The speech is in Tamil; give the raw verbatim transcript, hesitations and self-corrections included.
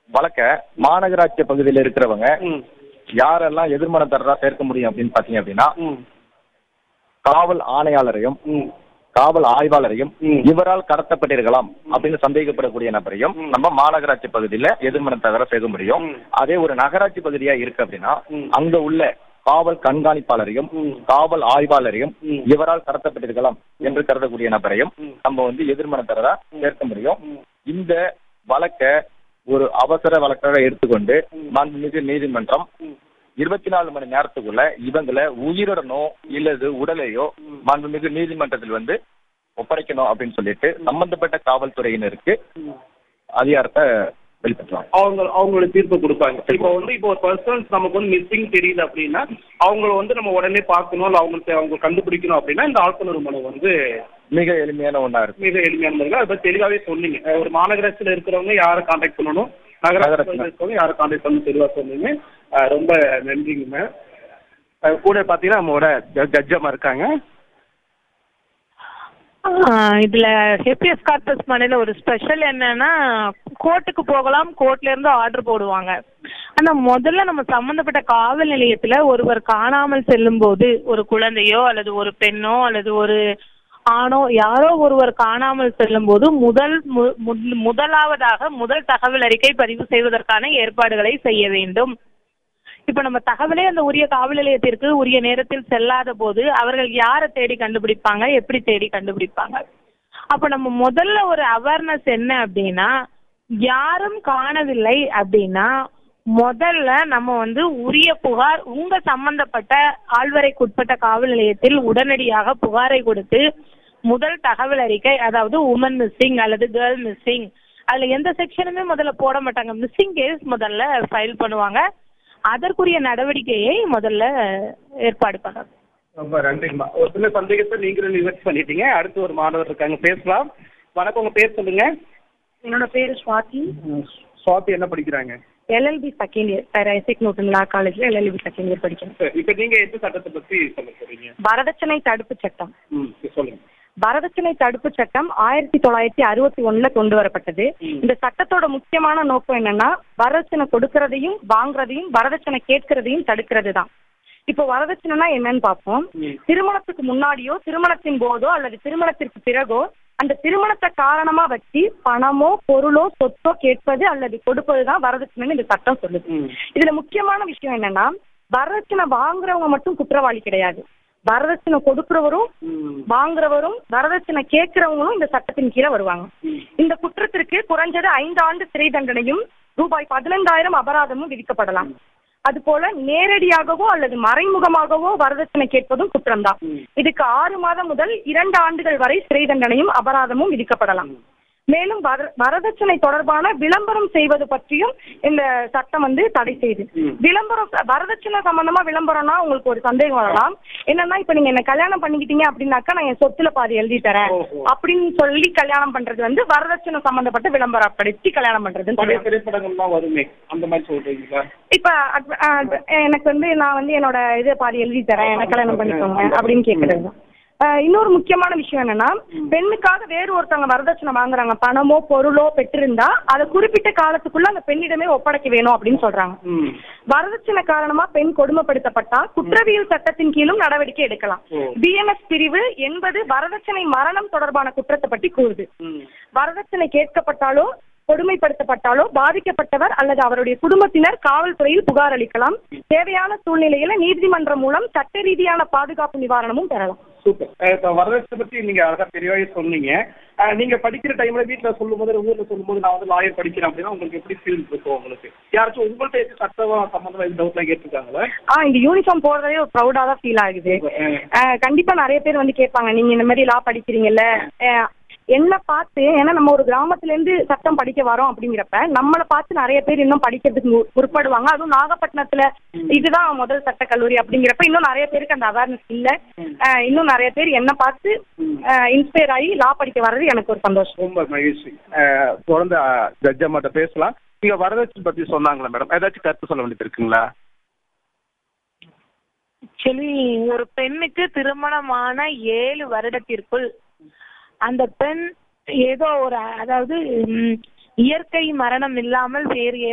வழக்க மாநகராட்சி பகுதியில் இருக்கிறவங்க யாரெல்லாம் எதிர்மனதாரரா சேர்க்க முடியும் அப்படின்னு பாத்தீங்க அப்படின்னா, காவல் ஆணையாளரையும் காவல் ஆய்வாளரையும் இவரால் கடத்தப்பட்டிருக்கலாம் அப்படின்னு சந்தேகப்படக்கூடிய நபரையும் நம்ம மாநகராட்சி பகுதியில எதிர்மனதாரரா சேர்க்க முடியும். அதே ஒரு நகராட்சி பகுதியா இருக்கு அப்படின்னா அங்க உள்ள காவல் கண்காணிப்பாளரையும் காவல் ஆய்வாளரையும் இவரால் கடத்தப்பட்டிருக்கலாம் என்று கருதக்கூடிய நபரையும் நம்ம வந்து எதிர்மனதாரரா சேர்க்க முடியும். இந்த வழக்க ஒரு அவசர வழக்காக எடுத்துக்கொண்டு மாண்புமிகு நீதிமன்றம் இருபத்தி நாலு மணி நேரத்துக்குள்ள இவங்களை உயிருடனோ இல்லது உடலையோ மாண்புமிகு நீதிமன்றத்தில் வந்து ஒப்படைக்கணும் அப்படின்னு சொல்லிட்டு சம்பந்தப்பட்ட காவல்துறையினருக்கு அதிகாரத்தை வெளிப்படுத்துவாங்க. அவங்க அவங்களோட தீர்ப்பு கொடுப்பாங்க. இப்போ வந்து இப்போ ஒரு பர்சன்ஸ் நமக்கு வந்து மிஸ்ஸிங் தெரியுது அப்படின்னா அவங்கள வந்து நம்ம உடனே பார்க்கணும், இல்லை அவங்களுக்கு அவங்க கண்டுபிடிக்கணும் அப்படின்னா இந்த ஆட்கொணர்வு மனு வந்து மிக எளிமையான ஒன்றா இருக்கு. மிக எளிமையான முறையில் அதை தெளிவாகவே சொன்னீங்க. ஒரு மாநகராட்சியில் இருக்கிறவங்க யாரை கான்டாக்ட் பண்ணணும், நகராட்சியில் இருக்கிறவங்க யாரை கான்டாக்ட் பண்ணணும் தெளிவாக சொன்னீங்க. ரொம்ப நன்றிங்க மேம். கூட பார்த்தீங்கன்னா நம்மளோட ஜட்ஜமா இருக்காங்க. இதுல ஹெபியஸ் கார்பஸ் மனையில ஒரு ஸ்பெஷல் என்னன்னா கோர்ட்டுக்கு போகலாம், கோர்ட்ல இருந்து ஆர்டர் போடுவாங்க. ஆனா முதல்ல நம்ம சம்பந்தப்பட்ட காவல் நிலையத்துல ஒருவர் காணாமல் செல்லும் போது ஒரு குழந்தையோ அல்லது ஒரு பெண்ணோ அல்லது ஒரு ஆணோ யாரோ ஒருவர் காணாமல் செல்லும் போது முதல் முதலாவதாக முதல் தகவல் அறிக்கை பதிவு செய்வதற்கான ஏற்பாடுகளை செய்ய வேண்டும். இப்ப நம்ம தகவலே அந்த உரிய காவல் நிலையத்திற்கு உரிய நேரத்தில் செல்லாத போது அவர்கள் யாரை தேடி கண்டுபிடிப்பாங்க, எப்படி தேடி கண்டுபிடிப்பாங்க? அப்ப நம்ம முதல்ல ஒரு அவேர்னஸ் என்ன அப்படின்னா, யாரும் காணவில்லை அப்படின்னா முதல்ல நம்ம வந்து உரிய புகார் உங்க சம்பந்தப்பட்ட ஆழ்வரைக்குட்பட்ட காவல் நிலையத்தில் உடனடியாக புகாரை கொடுத்து முதல் தகவல் அறிக்கை, அதாவது உமன் மிஸ்ஸிங் அல்லது கேர்ள் மிஸ்ஸிங், அதுல எந்த செக்ஷனுமே முதல்ல போட மாட்டாங்க. மிஸ்ஸிங் கேஸ் முதல்ல ஃபைல் பண்ணுவாங்க. அதற்குரிய நடவடிக்கையை முதல்ல ஏற்பாடு பண்ணணும். ரொம்ப நன்றிங்கம்மா. ஒரு சில சந்தேகத்தை நீங்களும் நிவர்த்தி பண்ணிட்டீங்க. அடுத்து ஒரு மாணவர் இருக்காங்க, பேசலாம். வணக்கம், உங்க பேர் சொல்லுங்க. என்னோட பேரு ஸ்வாதி. ஸ்வாதி என்ன படிக்கிறாங்க? LLB second year, sir Isaac Newton law காலேஜ்ல எல்எல்பி செகண்ட் இயர் படிக்கிறேன். இப்ப நீங்க எந்த சட்டத்தை பத்தி சொல்ல போறீங்க? வரதட்சணை தடுப்பு சட்டம். சொல்லுங்க. வரதட்சணை தடுப்பு சட்டம் ஆயிரத்தி தொள்ளாயிரத்தி அறுபத்தி ஒண்ணுல கொண்டு வரப்பட்டது. இந்த சட்டத்தோட முக்கியமான நோக்கம் என்னன்னா வரதட்சணை கொடுக்கறதையும் வாங்குறதையும் வரதட்சணை கேட்கறதையும் தடுக்கிறது தான். இப்போ வரதட்சணைனா என்னன்னு பார்ப்போம். திருமணத்துக்கு முன்னாடியோ திருமணத்தின் போதோ அல்லது திருமணத்திற்கு பிறகோ அந்த திருமணத்தை காரணமா வச்சு பணமோ பொருளோ சொத்தோ கேட்பது அல்லது கொடுப்பதுதான் வரதட்சணைன்னு இந்த சட்டம் சொல்லுது. இதுல முக்கியமான விஷயம் என்னன்னா வரதட்சணை வாங்குறவங்க மட்டும் குற்றவாளி கிடையாது. வரதட்சணை கொடுக்கிறவரும் வாங்குறவரும் வரதட்சணை கேட்கிறவங்களும் இந்த சட்டத்தின் கீழே வருவாங்க. இந்த குற்றத்திற்கு குறைஞ்சது ஐந்து ஆண்டு சிறை தண்டனையும் ரூபாய் பதினைந்தாயிரம் அபராதமும் விதிக்கப்படலாம். அது போல நேரடியாகவோ அல்லது மறைமுகமாகவோ வரதட்சணை கேட்பதும் குற்றம்தான். இதுக்கு ஆறு மாதம் முதல் இரண்டு ஆண்டுகள் வரை சிறை தண்டனையும் அபராதமும் விதிக்கப்படலாம். மேலும் வரதட்சணை தொடர்பான விளம்பரம் செய்வது பற்றியும் இந்த சட்டம் வந்து தடை செய்யுது. விளம்பரம் வரதட்சணை சம்பந்தமா விளம்பரம்னா உங்களுக்கு ஒரு சந்தேகம் வரலாம். என்னன்னா இப்ப நீங்க என்ன கல்யாணம் பண்ணிக்கிட்டீங்க அப்படின்னாக்கா நான் என் சொத்துல பாதி எழுதி தரேன் அப்படின்னு சொல்லி கல்யாணம் பண்றது வந்து வரதட்சணை சம்பந்தப்பட்ட விளம்பரப்படுத்தி கல்யாணம் பண்றது. திரைப்படங்கள்லாம் வருமே அந்த மாதிரி சொல்றீங்களா? இப்ப எனக்கு வந்து நான் வந்து என்னோட இது பாதி எழுதி தரேன், எனக்கு கல்யாணம் பண்ணிக்கோங்க அப்படின்னு கேட்கறது. இன்னொரு முக்கியமான விஷயம் என்னன்னா பெண்ணுக்காக வேறு ஒருத்தவங்க வரதட்சணை வாங்குறாங்க, பணமோ பொருளோ பெற்றிருந்தா அதை குறிப்பிட்ட காலத்துக்குள்ள அந்த பெண்ணிடமே ஒப்படைக்க வேணும் அப்படின்னு சொல்றாங்க. வரதட்சணை காரணமா பெண் கொடுமைப்படுத்தப்பட்டா குற்றவியல் சட்டத்தின் கீழும் நடவடிக்கை எடுக்கலாம். பிஎன்எஸ் பிரிவு என்பது வரதட்சணை மரணம் தொடர்பான குற்றத்தை பற்றி கூறுது. வரதட்சணை கேட்கப்பட்டாலோ கொடுமைப்படுத்தப்பட்டாலோ பாதிக்கப்பட்டவர் அல்லது அவருடைய குடும்பத்தினர் காவல்துறையில் புகார் அளிக்கலாம். தேவையான சூழ்நிலையில நீதிமன்றம் மூலம் சட்ட ரீதியான பாதுகாப்பு நிவாரணமும் பெறலாம். சூப்பர். வரதட்சணை பத்தி நீங்க அழகா தெளிவாக சொன்னீங்க. நீங்க படிக்கிற டைம்ல வீட்டுல சொல்லும் போது ஊர்ல சொல்லும் போது நான் வந்து லாயர் படிக்கிறேன் அப்படின்னா உங்களுக்கு எப்படி ஃபீல் இருக்கும்? உங்களுக்கு யாராச்சும் உங்கள்கிட்ட சட்டம் சம்பந்தமா இந்த டவுட்லாம் கேட்டிருக்காங்களா? ஆ இந்த யூனிஃபார்ம் போடுறதே ஒரு ப்ரௌடா தான் ஃபீல் ஆகுது. கண்டிப்பா நிறைய பேர் வந்து கேட்பாங்க, நீங்க இந்த மாதிரி லா படிக்கிறீங்கல்ல என்ன பார்த்து, ஏன்னா நம்ம ஒரு கிராமத்துல இருந்து சட்டம் படிக்க வரோம் அப்படிங்கிறப்ப நம்மளை பார்த்து நிறைய பேர் இன்னும் படிக்கிறதுக்கு முற்படுவாங்க. அதுவும் நாகப்பட்டினத்துல இதுதான் முதல் சட்ட கல்லூரி அப்படிங்கிறப்ப இன்னும் நிறைய பேருக்கு அந்த அவேர்னஸ் இல்ல. இன்னும் நிறைய பேர் என்ன பார்த்து இன்ஸ்பயர் ஆகி லா படிக்க வர்றது எனக்கு ஒரு சந்தோஷம். ரொம்ப மகிழ்ச்சி. தொடர்ந்து ஜட்ஜ் அம்மாட்ட பேசலாம். நீங்க வரதட்சணை பத்தி சொன்னாங்களா மேடம், ஏதாச்சும் கருத்து சொல்ல வேண்டியது இருக்குங்களா? ஆக்சுவலி ஒரு பெண்ணுக்கு திருமணமான ஏழு வருடத்திற்குள் அந்த பெண் ஏதோ ஒரு, அதாவது இயற்கை மரணம் இல்லாமல் வேறு